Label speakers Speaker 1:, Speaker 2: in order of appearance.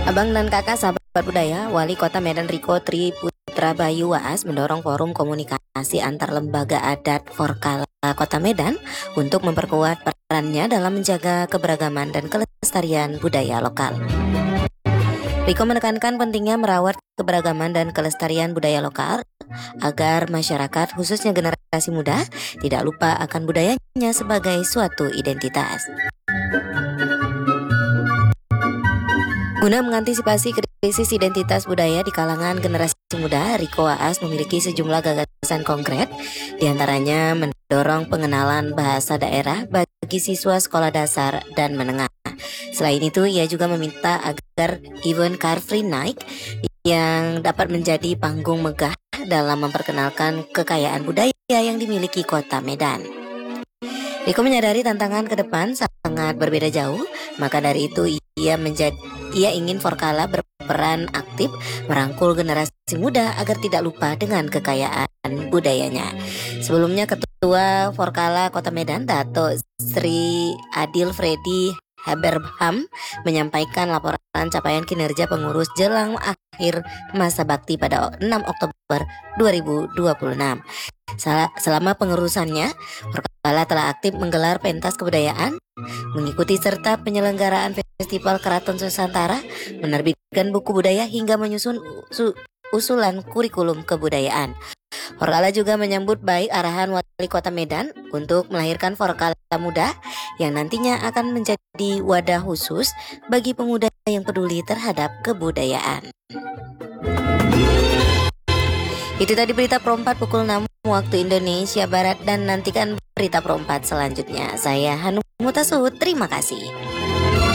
Speaker 1: Abang dan kakak sahabat budaya, Wali Kota Medan Riko Tri Putra Bayu Waas mendorong forum komunikasi antar lembaga adat Forkala Kota Medan untuk memperkuat perannya dalam menjaga keberagaman dan kelestarian budaya lokal. Riko menekankan pentingnya merawat keberagaman dan kelestarian budaya lokal agar masyarakat, khususnya generasi muda, tidak lupa akan budayanya sebagai suatu identitas. Guna mengantisipasi krisis identitas budaya di kalangan generasi muda, Riko Waas memiliki sejumlah gagasan konkret, diantaranya mendorong pengenalan bahasa daerah bagi siswa sekolah dasar dan menengah. Selain itu, ia juga meminta agar event Car Free Night yang dapat menjadi panggung megah dalam memperkenalkan kekayaan budaya yang dimiliki kota Medan. Riko menyadari tantangan ke depan sangat berbeda jauh, maka dari itu ia ingin Forkala berperan aktif merangkul generasi muda agar tidak lupa dengan kekayaan budayanya. Sebelumnya Ketua Forkala Kota Medan, Dato Sri Adil Freddy Haberham, menyampaikan laporan capaian kinerja pengurus jelang akhir masa bakti pada 6 Oktober 2026. Selama pengurusannya, Forkala telah aktif menggelar pentas kebudayaan, mengikuti serta penyelenggaraan Festival Keraton Nusantara, menerbitkan buku budaya hingga menyusun usulan kurikulum kebudayaan. Forkala juga menyambut baik arahan Wali Kota Medan untuk melahirkan Forkala Muda yang nantinya akan menjadi wadah khusus bagi pemuda yang peduli terhadap kebudayaan. Itu tadi berita Pro 4 pukul 6 waktu Indonesia Barat, dan nantikan berita Pro 4 selanjutnya. Saya Hanum Mutasud, terima kasih.